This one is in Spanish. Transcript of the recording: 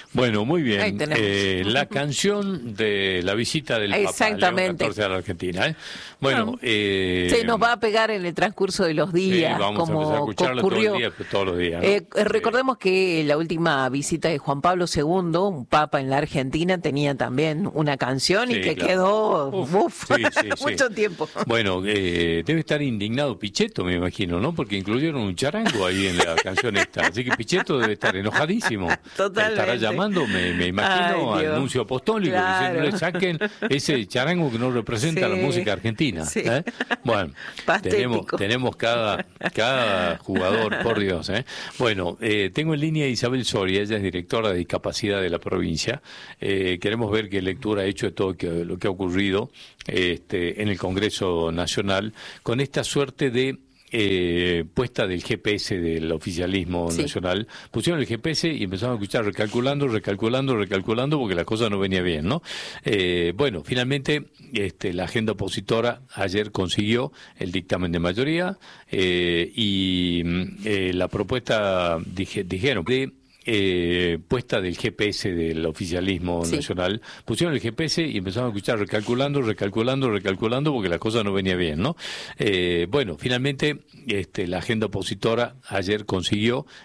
Bueno, muy Ahí bien. tenemos. La canción de la visita del Papa, León Exactamente. XIV a la Argentina. Bueno, Se nos va a pegar en el transcurso de los sí, días, vamos a empezar a como escucharlo ocurrió. todos los días, ¿no? Recordemos que la última visita de Juan Pablo II, un papa en la Argentina, tenía también una canción y Sí, que claro. quedó Sí. mucho tiempo. Bueno, debe estar indignado Pichetto, me imagino, ¿no? Porque incluyeron un charango ahí en la canción esta. Así que Pichetto debe estar enojadísimo. Totalmente. Estará llamando, me imagino, Ay, al Dios. nuncio apostólico, Claro. diciéndole saquen ese charango que no representa la Sí. música argentina. Sí. Bueno, Patético. tenemos cada jugador, por Dios. Bueno, tengo en línea a Isabel Soria, ella es directora de discapacidad de la provincia. Queremos ver qué lectura ha hecho de todo lo que ha ocurrido en el Congreso Nacional con esta suerte de puesta del GPS del oficialismo Sí. nacional. Pusieron el GPS y empezaron a escuchar recalculando porque la cosa no venía bien, ¿no? Bueno, finalmente la agenda opositora ayer consiguió el dictamen de mayoría la propuesta dijeron de puesta del GPS del oficialismo Sí. nacional, pusieron el GPS y empezaron a escuchar recalculando porque la cosa no venía bien, ¿no? Bueno, finalmente la agenda opositora ayer consiguió